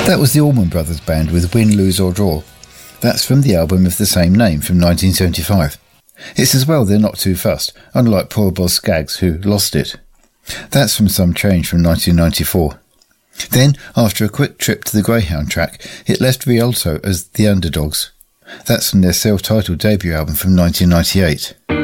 That was the Allman Brothers Band with Win, Lose or Draw. That's from the album of the same name from 1975. It's as well they're not too fussed, unlike Poor Boz Scaggs, who lost it. That's from Some Change from 1994. Then, after a quick trip to the Greyhound track, it left Rialto as The Underdogs. That's from their self-titled debut album from 1998.